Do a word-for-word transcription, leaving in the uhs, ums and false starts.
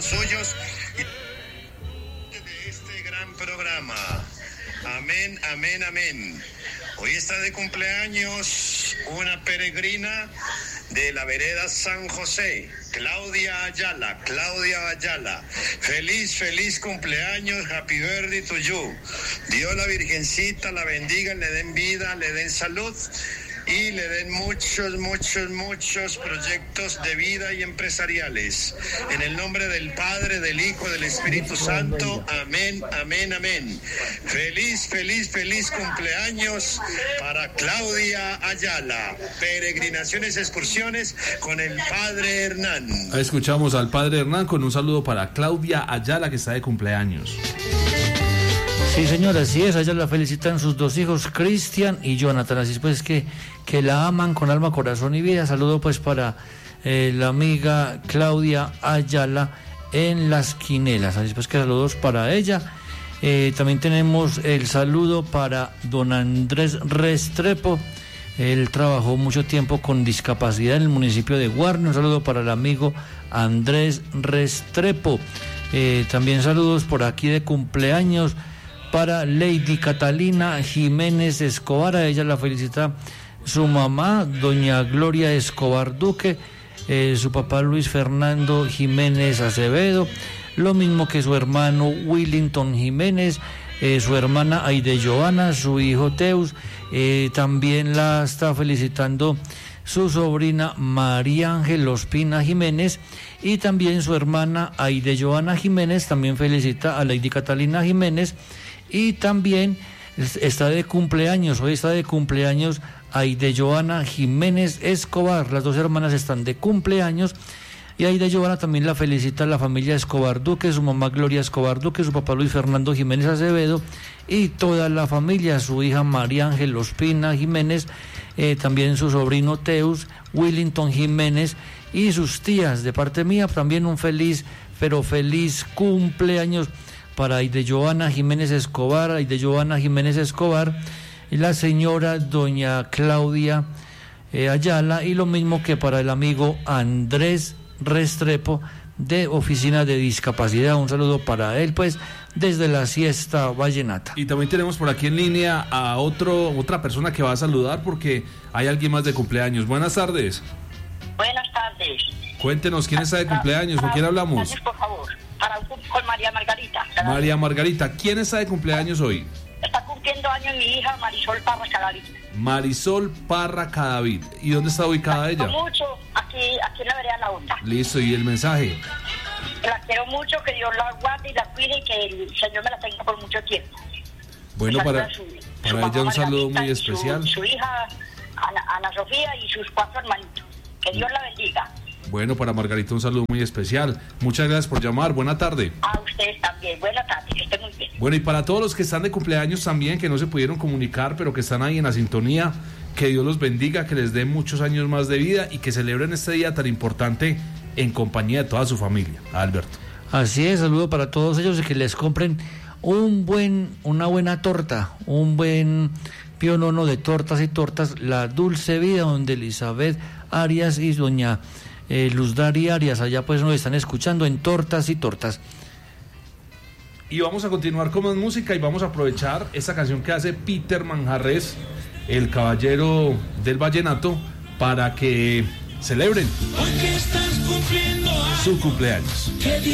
suyos y de este gran programa. Amén, amén, amén. Hoy está de cumpleaños una peregrina de la vereda San José, Claudia Ayala, Claudia Ayala. Feliz, feliz cumpleaños, happy birthday to you. Dios la Virgencita la bendiga, le den vida, le den salud y le den muchos, muchos, muchos proyectos de vida y empresariales. En el nombre del Padre, del Hijo, del Espíritu Santo. Amén, amén, amén. Feliz, feliz, feliz cumpleaños para Claudia Ayala. Peregrinaciones, excursiones con el Padre Hernán. Escuchamos al Padre Hernán con un saludo para Claudia Ayala, que está de cumpleaños. Sí, señora, así es. A ella la felicitan sus dos hijos, Cristian y Jonathan. Así es, pues, que, que la aman con alma, corazón y vida. Saludo, pues, para eh, la amiga Claudia Ayala en Las Quinelas. Así es, pues, que saludos para ella. Eh, también tenemos el saludo para don Andrés Restrepo. Él trabajó mucho tiempo con discapacidad en el municipio de Guarne. Un saludo para el amigo Andrés Restrepo. Eh, también saludos por aquí de cumpleaños para Lady Catalina Jiménez Escobar. A ella la felicita su mamá, doña Gloria Escobar Duque, eh, su papá Luis Fernando Jiménez Acevedo, lo mismo que su hermano Willington Jiménez, eh, su hermana Aide Joana, su hijo Teus. Eh, también la está felicitando su sobrina María Ángel Ospina Jiménez, y también su hermana Aide Joana Jiménez también felicita a Lady Catalina Jiménez. Y también está de cumpleaños, hoy está de cumpleaños Aide Joana Jiménez Escobar. Las dos hermanas están de cumpleaños, y Aide Joana también la felicita a la familia Escobar Duque, su mamá Gloria Escobar Duque, su papá Luis Fernando Jiménez Acevedo y toda la familia, su hija María Ángel Ospina Jiménez, eh, también su sobrino Teus, Willington Jiménez y sus tías. De parte mía también un feliz, pero feliz cumpleaños para Aide Joana Jiménez Escobar, Aide Joana Jiménez Escobar y la señora doña Claudia eh, Ayala, y lo mismo que para el amigo Andrés Restrepo de Oficina de Discapacidad. Un saludo para él, pues, desde la Siesta Vallenata. Y también tenemos por aquí en línea a otro otra persona que va a saludar, porque hay alguien más de cumpleaños. Buenas tardes. Buenas tardes. Cuéntenos, ¿quién está de cumpleaños? ¿Con quién hablamos? Por favor, para un, con María Margarita. María Margarita, ¿quién está de cumpleaños hoy? Está cumpliendo años mi hija Marisol Parra Cadavid. Marisol Parra Cadavid. ¿Y dónde está ubicada ella? La quiero mucho, aquí, aquí en la vereda La Onda. Listo, ¿y el mensaje? La quiero mucho, que Dios la guarde y la cuide y que el Señor me la tenga por mucho tiempo. Bueno, para, su, para su ella un saludo muy especial. Su, su hija Ana, Ana Sofía y sus cuatro hermanitos. Que Dios la bendiga. Bueno, para Margarita un saludo muy especial. Muchas gracias por llamar. Buena tarde. A ustedes también. Buena tarde. Que estén muy bien. Bueno, y para todos los que están de cumpleaños también, que no se pudieron comunicar, pero que están ahí en la sintonía, que Dios los bendiga, que les dé muchos años más de vida y que celebren este día tan importante en compañía de toda su familia. Alberto. Así es, saludo para todos ellos y que les compren un buen, una buena torta, un buen pionono de tortas y tortas, La Dulce Vida, donde Elizabeth Arias y doña eh, Luz Dari Arias, allá pues nos están escuchando en Tortas y Tortas. Y vamos a continuar con más música y vamos a aprovechar esta canción que hace Peter Manjarres, el caballero del vallenato, para que celebren su cumpleaños.